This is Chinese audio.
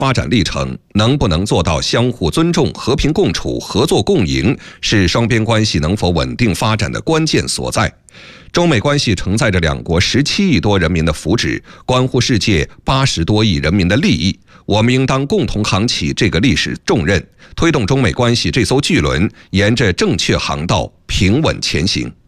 发展历程能不能做到相互尊重、和平共处、合作共赢，是双边关系能否稳定发展的关键所在。中美关系承载着两国17亿多人民的福祉，关乎世界80多亿人民的利益。我们应当共同扛起这个历史重任，推动中美关系这艘巨轮沿着正确航道平稳前行。